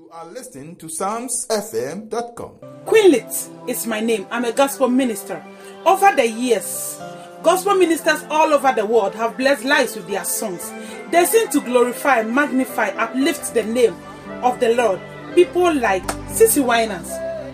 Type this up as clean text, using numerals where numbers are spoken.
are listening to PsalmsFM.com. Queenlit is my name. I'm a gospel minister. Over the years, gospel ministers all over the world have blessed lives with their songs. They sing to glorify, magnify, uplift the name of the Lord. People like Sissy Winans,